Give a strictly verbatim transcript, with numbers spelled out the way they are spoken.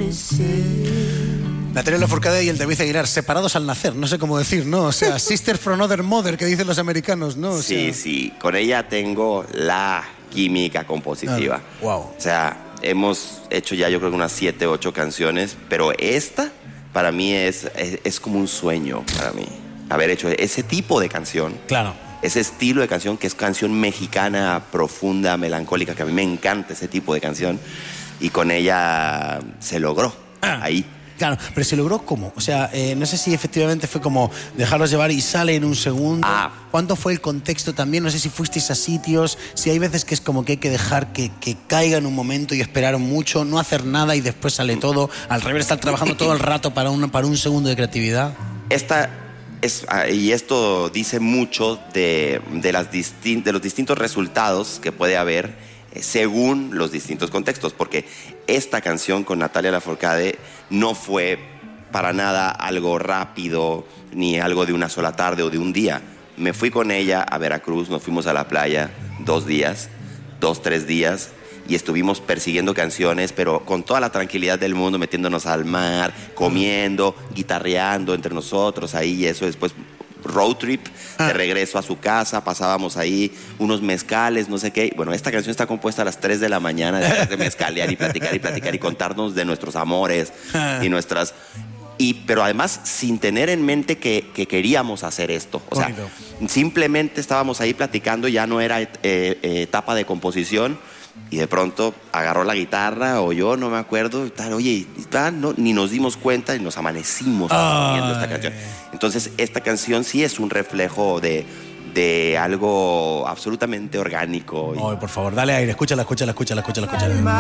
Natalia Lafourcade y el David Aguilar, separados al nacer, no sé cómo decir, ¿no? O sea, sister from another mother, que dicen los americanos, ¿no? O sí, sea... sí, con ella tengo la química compositiva. Ah, wow. O sea, hemos hecho ya yo creo que unas siete, ocho canciones, pero esta para mí es, es, es como un sueño para mí, haber hecho ese tipo de canción. Claro. Ese estilo de canción que es canción mexicana, profunda, melancólica, que a mí me encanta ese tipo de canción. Y con ella se logró, ah. ahí. Claro, pero se logró ¿cómo? O sea, eh, no sé si efectivamente fue como dejarlos llevar y sale en un segundo. Ah. ¿Cuánto fue el contexto también? No sé si fuisteis a sitios, si hay veces que es como que hay que dejar que, que caiga en un momento y esperar mucho, no hacer nada y después sale todo. Al revés, estar trabajando todo el rato para un, para un segundo de creatividad. Esta es, y esto dice mucho de, de, las distin, de los distintos resultados que puede haber según los distintos contextos, porque esta canción con Natalia Lafourcade no fue para nada algo rápido, ni algo de una sola tarde o de un día. Me fui con ella a Veracruz, nos fuimos a la playa dos días, dos, tres días, y estuvimos persiguiendo canciones, pero con toda la tranquilidad del mundo, metiéndonos al mar, comiendo, guitarreando entre nosotros, ahí y eso. Después road trip, ah. de regreso a su casa, pasábamos ahí unos mezcales, no sé qué. Bueno, esta canción está compuesta a las tres de la mañana, después de mezcalear y platicar y platicar y contarnos de nuestros amores ah. y nuestras... Y, pero además sin tener en mente que, que queríamos hacer esto. O sea, Bonito. simplemente estábamos ahí platicando, ya no era eh, eh, etapa de composición. Y de pronto agarró la guitarra, o yo, no me acuerdo, tal, oye, tal, no, ni nos dimos cuenta y nos amanecimos viendo esta canción. Entonces, esta canción sí es un reflejo de, de algo absolutamente orgánico. Ay, por favor, dale aire, escúchala, escúchala, escúchala, escúchala, escúchala.